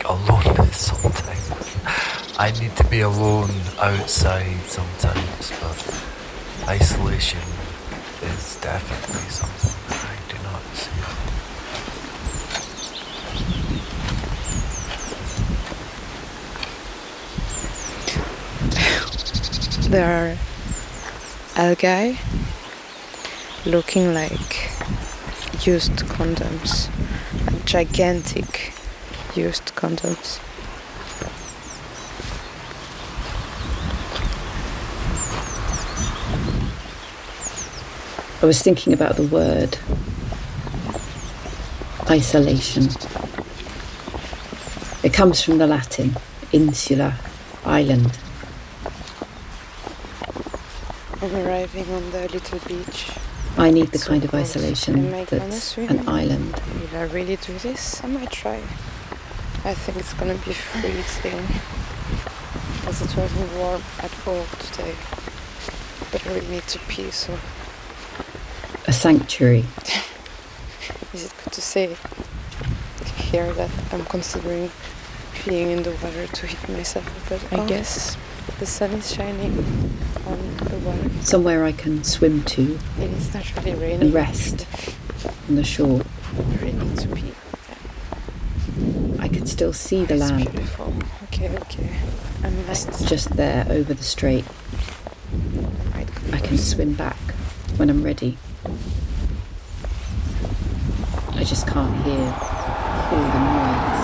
aloneness sometimes. I need to be alone outside sometimes, but isolation is definitely something that I do not see. There are algae looking like used condoms, gigantic used condoms. I was thinking about the word isolation. It comes from the Latin insula, island. I'm arriving on the little beach. I need the kind of isolation that's an island. Will I really do this? I might try. I think it's gonna be freezing, as it wasn't warm at all today. But I really need to pee, so... A sanctuary. Is it good to say here that I'm considering peeing in the water to heat myself? But I guess the sun is shining on the water. Somewhere I can swim to. And it's not really raining. And rest on the shore. I really need to pee. I can still see the land. It's beautiful. Okay. It's just there over the strait. I can swim back when I'm ready. I just can't hear all the noise.